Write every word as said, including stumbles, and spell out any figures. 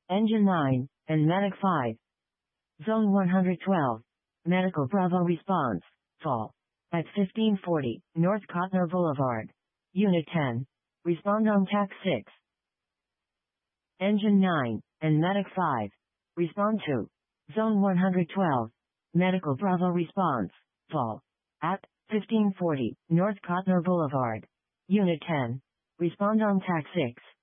Engine nine, and Medic five. Zone one hundred twelve. Medical Bravo response. Fall. At fifteen forty, North Kotner Boulevard. Unit ten. Respond on T A C six. Engine nine, and Medic five. Respond to. Zone one hundred twelve. Medical Bravo response. Fall. At fifteen forty, North Kotner Boulevard. Unit ten. Respond on T A C six.